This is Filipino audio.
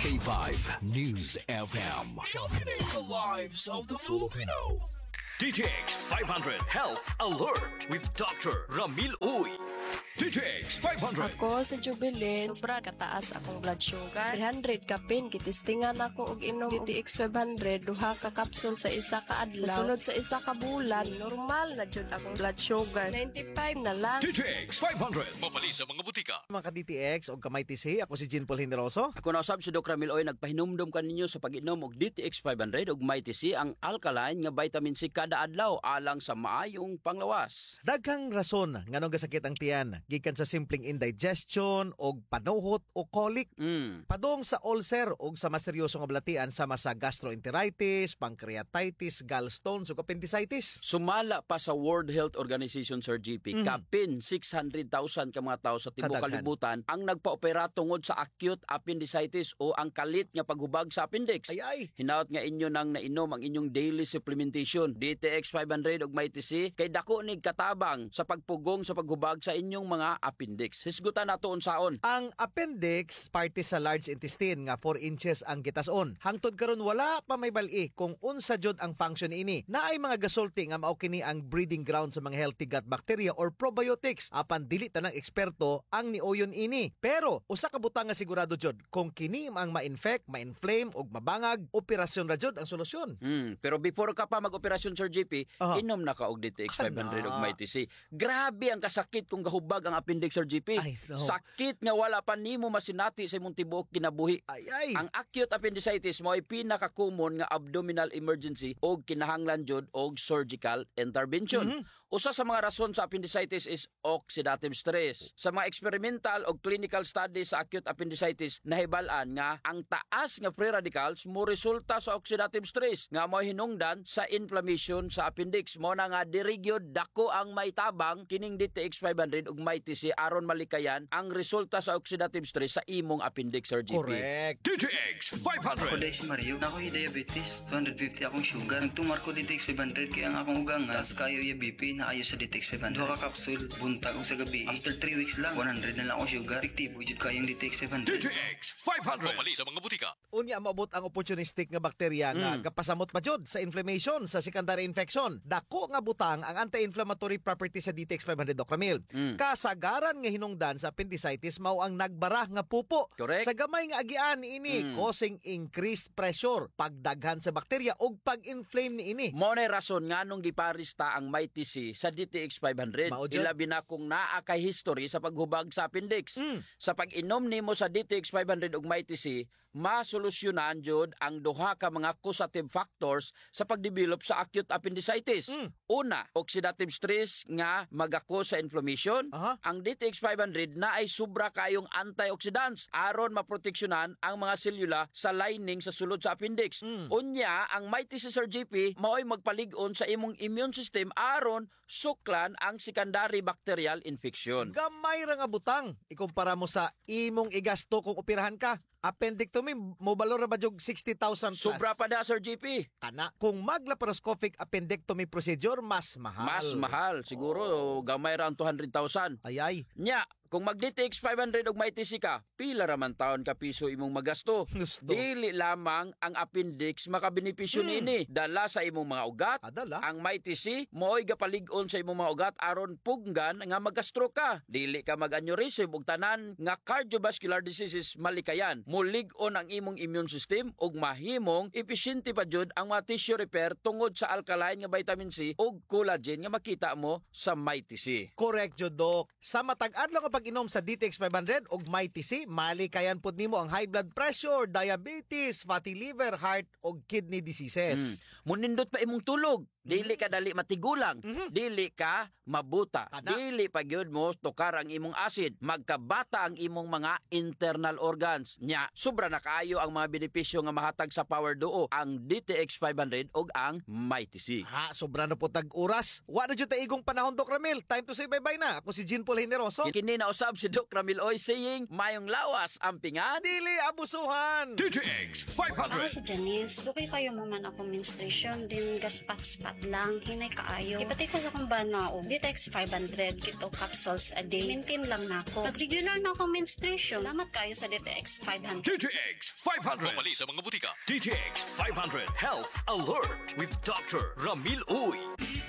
K5 News FM. Championing the lives of the Filipino. DTX 500 Health Alert with Dr. Ramil Uy. DTX 500. Ako sa Jubilin, sobra kataas akong blood sugar. 300 kapin, kitistingan ako og inom DTX 500, duha ka kapsul sa isa ka adlaw. Sunod sa isa ka bulan, normal na jud akong blood sugar. 95 na lang. DTX 500. Mabali sa mga butika. Mga ka-DTX o kamay TC, ako si Jean Paul Generoso. Ako na usab si Dr. Ramil Oy, nagpahinumdum kaninyo sa pag-inom og DTX 500 ug MyTC, ang alkaline nga vitamin C kada adlaw alang sa maayong panglawas. Daghang rason nganong gasakit ang tiyan, gikan sa simpleng indigestion og panuhot o colic. Padong sa ulcer og sa mas seryoso nga balatian sama sa gastroenteritis, pancreatitis, gallstones ug appendicitis. Sumala pa sa World Health Organization, Sir GP, kapin 600,000 ka mga tao sa tibuok Kadaghan. kalibutan ang nagpa-opera tungod sa acute appendicitis o ang kalit nga paghubag sa appendix. Ay. Hinaot nga inyo nang nainom ang inyong daily supplementation DTX 500 ug MyTC kay dako nig katabang sa pagpugong sa paghubag sa inyong mga appendix. Hisgutan nato unsaon. Ang appendix, parte sa large intestine nga 4 inches ang gitason. Hangtod karon wala pa may bal-i kung unsa jud ang function ini. Naay mga gasulti nga mao kini ang breeding ground sa mga healthy gut bacteria or probiotics. Apan dili tanang eksperto ang niuyon ini. Pero usa ka butang nga sigurado jud, kung kini ang ma-infect, ma-inflame ug mabangag, operasyon ra jud ang solusyon. Pero before ka pa mag-operasyon, Sir JP, Aha. inom na ka og DTX 500 Kana. ug MyTC. Grabe ang kasakit kung gahubag ang appendix, Sir JP. Ay, no. Sakit nga wala pa nimo masinati sa imong tibuok kinabuhi. Ay. Ang acute appendicitis mo ay pinaka-common nga abdominal emergency o kinahanglan jud og surgical intervention. Usa sa mga rason sa appendicitis is oxidative stress. Sa mga experimental o clinical studies sa acute appendicitis, nahibal-an nga ang taas nga free radicals mo resulta sa oxidative stress nga mo hinungdan sa inflammation sa appendix. Mo na nga dirigyod dako ang maitabang kining DTX 500 ug MyTC aron malikayan ang resulta sa oxidative stress sa imong appendix, Sir GP. Correct. DTX Ako 500. dahil si Mario, ako'y diabetes, 250 akong sugar. Nagtumar ko DTX 500 kaya ang akong ugang nga, kayo yung BP na ayo sa DTX 500. Duha ka kapsul, buntag og sa gabi. After 3 weeks lang, 100 na lang akong sugar. Fiktibo, jud kayong DTX 500. DTX 500. Mabali sa mga butika. Unya maabot ang opportunistic nga bakterya nga kapasamot pa jud sa inflammation, sa secondary infection. Dako nga butang ang anti-inflammatory property sa DTX 500, Dr. Ramil. Kasagaran nga hinungdan sa appendicitis mao ang nagbara nga pupo. Correct. Sa gamay nga agian niini causing increased pressure, pagdaghan sa bakterya ug pag-inflame niini. Mo na rason nga nung giparista ang MyTC sa DTX 500. Mao dyan. Ilabi na kung naa kay history sa paghubag sa appendix. Sa pag-inom nimo sa DTX 500 ug MyTC, masolusyonan jud ang duha ka mga causative factors sa pagdevelop sa acute appendicitis. Una, oxidative stress nga magako sa inflammation. Aha. Ang DTX 500 na ay sobra kayong antioxidants aron maproteksyonan ang mga selula sa lining sa sulod sa appendix. Unya, ang MyTC, Sir GP, mao'y magpalig-on sa imong immune system aron suklan ang secondary bacterial infection. Gamay ra nga butang ikumpara mo sa imong igasto kung operahan ka. Appendectomy mo balor ra ba jog 60,000 plus. Sobra pa da, Sir GP. Kana kung mag-laparoscopic appendectomy procedure mas mahal. Mas mahal. Siguro, gamay ra ang 200,000. Ay. Nya, kung mag-DTX 500 og MyTC ka, pila raman taon ka piso imong magasto. Gusto. Dili lamang ang appendix makabenepisyo nini. Dala sa imong mga ugat. Dala. Ang MyTC mooy gapalig-on sa imong mga ugat aron punggan nga magastro ka. Dili ka mag-aneurysm ug tanan nga cardiovascular diseases malikayan. Mulig-on ang imong immune system ug mahimong epesyente pa jud ang mga tissue repair tungod sa alkaline nga vitamin C ug collagen nga makita mo sa MyTC. Correct jud, Doc. Sa matag-adlaw nga pag-inom sa DTX 500 ug MyTC, malikayan pud nimo ang high blood pressure, diabetes, fatty liver, heart ug kidney diseases. Munindot pa imong tulog. Dili ka dali matigulang. Dili ka mabuta. Kana. Dili pa gyud mo tukar ang imong acid. Magkabata ang imong mga internal organs. Nya, sobra na kaayo ang mga benepisyo nga mahatag sa Power Duo, ang DTX 500 ug ang MyTC. Ha, sobra na po tag-oras. Wa na jud ta igong panahon, Doc Ramil. Time to say bye-bye na. Ako si Jean Paul Generoso. Kini na usab si Doc Ramil Oy saying, mayong lawas ang pingan. Dili abusuhan. DTX Ako 500. si Janice. Dugay kayo mo man ako menstruation menstruation din gaspat-spat lang hinay kaayo. Ipatay ko sa kong bana og DTX 500 kito capsules a day. Maintain lang nako. Pag regular na akong menstruation, salamat kayo sa DTX 500. DTX 500. Pumali sa mga butika. DTX 500 Health Alert with Dr. Ramil Uy.